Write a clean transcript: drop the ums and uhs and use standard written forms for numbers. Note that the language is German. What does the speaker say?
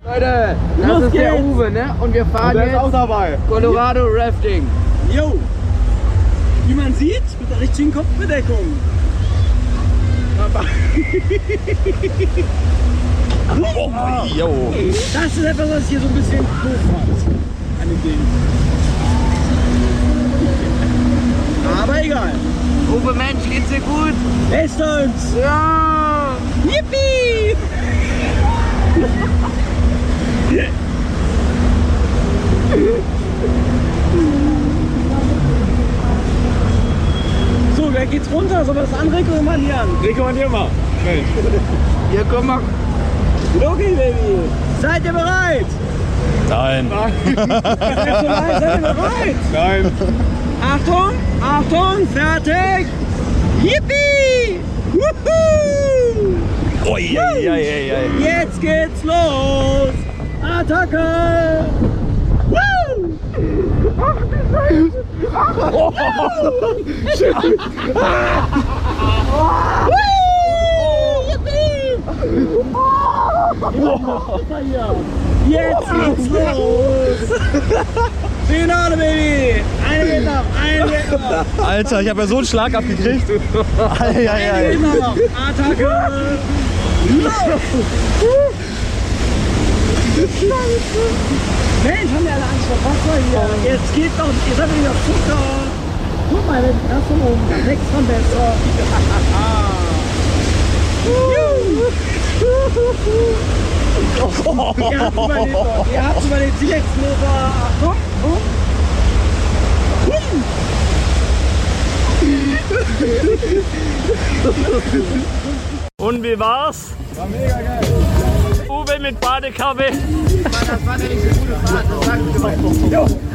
Leute, das ist der Uwe, ne? Und wir fahren jetzt auch dabei. Colorado Rafting. Jo! Wie man sieht, mit der richtigen Kopfbedeckung. Jo. Das ist etwas, was hier so ein bisschen doof macht. An dem Ding. Aber egal. Uwe, Mensch, geht's dir gut? Bestens! Ja! Yippie! So, wer geht's runter? Sollen wir das anrekommandieren? Rekommandier mal. Hier, komm mal. Okay, Baby! Seid ihr bereit? Nein. Seid ihr bereit? Nein. Achtung, Achtung, fertig! Yippie! Wuhu! Ui, ui, ui, ui. Jetzt geht's los! Attacke! Woo! Ach, die Jetzt geht's los! Finale, Baby! Eine geht noch, eine geht noch! Alter, ich habe ja so einen Schlag abgekriegt. Eine geht noch! Attacke! Mensch, haben wir alle Angst vor Wasser hier? Jetzt geht doch, ihr seid wieder Zucker! Guck mal, das von oben, das wächst von besser! Ihr habt überlebt, die letzten Meter. Achtung! Und wie war's? War mega geil. Uwe mit Badekappe. Das war nicht so gute Fahrt, das sagt